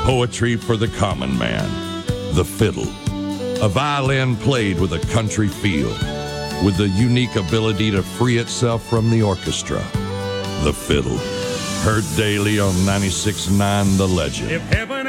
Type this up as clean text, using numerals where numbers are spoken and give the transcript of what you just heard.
Poetry for the common man. The fiddle. A violin played with a country feel, with the unique ability to free itself from the orchestra. The fiddle. Heard daily on 96.9 The Legend. If heaven